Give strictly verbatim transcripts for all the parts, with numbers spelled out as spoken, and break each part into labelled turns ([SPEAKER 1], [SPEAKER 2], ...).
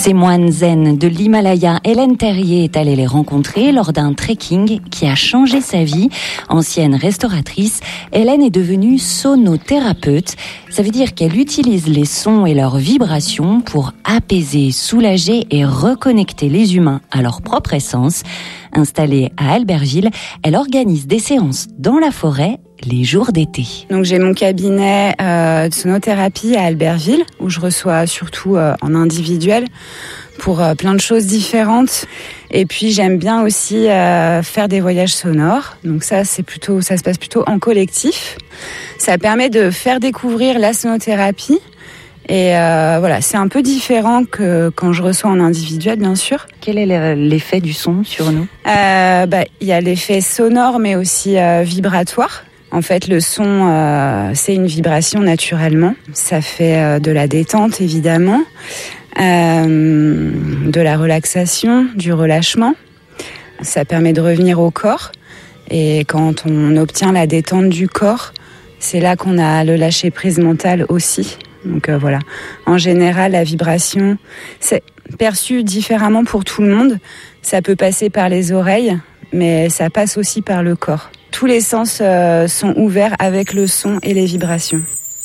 [SPEAKER 1] Ces moines zen de l'Himalaya, Hélène Terrier est allée les rencontrer lors d'un trekking qui a changé sa vie. Ancienne restauratrice, Hélène est devenue sonothérapeute. Ça veut dire qu'elle utilise les sons et leurs vibrations pour apaiser, soulager et reconnecter les humains à leur propre essence. Installée à Albertville, elle organise des séances dans la forêt les jours d'été.
[SPEAKER 2] Donc j'ai mon cabinet euh, de sonothérapie à Albertville où je reçois surtout euh, en individuel pour euh, plein de choses différentes. Et puis j'aime bien aussi euh, faire des voyages sonores. Donc ça c'est plutôt ça se passe plutôt en collectif. Ça permet de faire découvrir la sonothérapie. Et euh, voilà, c'est un peu différent que quand je reçois en individuel, bien sûr.
[SPEAKER 1] Quel est l'effet du son sur nous ?
[SPEAKER 2] euh, bah, y a l'effet sonore, mais aussi euh, vibratoire. En fait, le son, euh, c'est une vibration naturellement. Ça fait euh, de la détente, évidemment, euh, de la relaxation, du relâchement. Ça permet de revenir au corps. Et quand on obtient la détente du corps, c'est là qu'on a le lâcher-prise mental aussi. Donc euh, voilà. En général, la vibration, c'est perçu différemment pour tout le monde. Ça peut passer par les oreilles, mais ça passe aussi par le corps. Tous les sens euh, sont ouverts avec le son et les vibrations.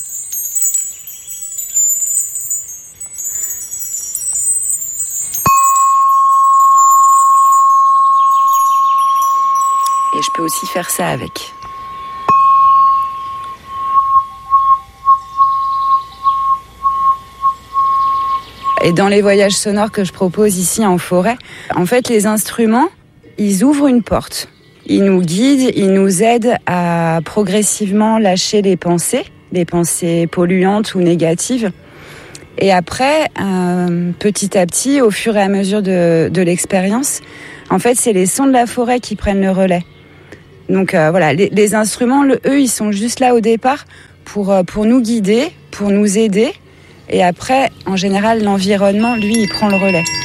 [SPEAKER 2] Et je peux aussi faire ça avec. Et dans les voyages sonores que je propose ici en forêt, en fait, les instruments, ils ouvrent une porte. Ils nous guident, ils nous aident à progressivement lâcher les pensées, les pensées polluantes ou négatives. Et après, euh, petit à petit, au fur et à mesure de, de l'expérience, en fait, c'est les sons de la forêt qui prennent le relais. Donc euh, voilà, les, les instruments, le, eux, ils sont juste là au départ pour, pour nous guider, pour nous aider. Et après, en général, l'environnement, lui, il prend le relais.